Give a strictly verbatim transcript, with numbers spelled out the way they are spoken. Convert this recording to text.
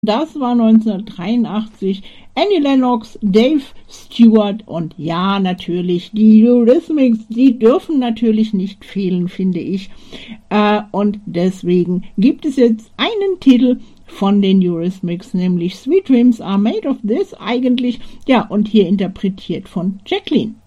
Das war neunzehnhundertdreiundachtzig. Annie Lennox, Dave Stewart und ja, natürlich die Eurythmics, die dürfen natürlich nicht fehlen, finde ich. Äh, und deswegen gibt es jetzt einen Titel von den Eurythmics, nämlich Sweet Dreams Are Made of This eigentlich. Ja, und hier interpretiert von Jacqueline.